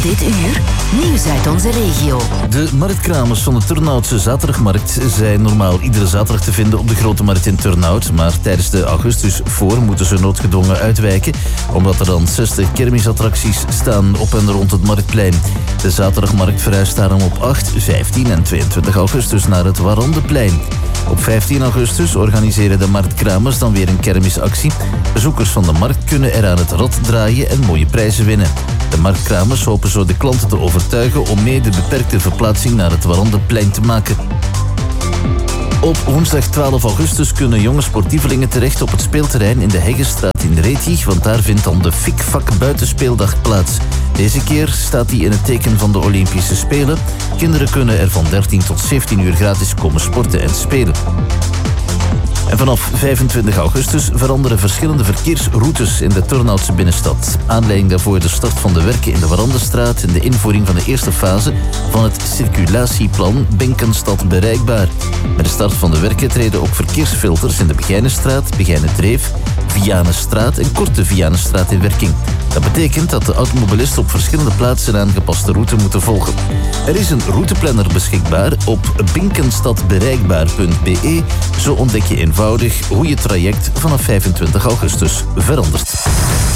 Dit uur, nieuws uit onze regio. De marktkramers van de Turnhoutse zaterdagmarkt zijn normaal iedere zaterdag te vinden op de Grote Markt in Turnhout. Maar tijdens de augustus voor moeten ze noodgedwongen uitwijken, omdat er dan 60 kermisattracties staan op en rond het Marktplein. De zaterdagmarkt verhuist daarom op 8, 15 en 22 augustus naar het Warandeplein. Op 15 augustus organiseren de marktkramers dan weer een kermisactie. Bezoekers van de markt kunnen er aan het rad draaien en mooie prijzen winnen. De marktkramers hopen zo de klanten te overtuigen om mee de beperkte verplaatsing naar het Warandeplein te maken. Op woensdag 12 augustus kunnen jonge sportievelingen terecht op het speelterrein in de Heggestraat in Reetig, want daar vindt dan de Fikvak buitenspeeldag plaats. Deze keer staat die in het teken van de Olympische Spelen. Kinderen kunnen er van 13 tot 17 uur gratis komen sporten en spelen. En vanaf 25 augustus veranderen verschillende verkeersroutes in de Turnhoutse binnenstad. Aanleiding daarvoor de start van de werken in de Warandenstraat en de invoering van de eerste fase van het circulatieplan Binkenstad bereikbaar. Met de start van de werken treden ook verkeersfilters in de Begijnenstraat, Begijnendreef, Vianenstraat en Korte Vianenstraat in werking. Dat betekent dat de automobilisten op verschillende plaatsen een aangepaste route moeten volgen. Er is een routeplanner beschikbaar op binkenstadbereikbaar.be. Zo ontdek je eenvoudig hoe je traject vanaf 25 augustus verandert.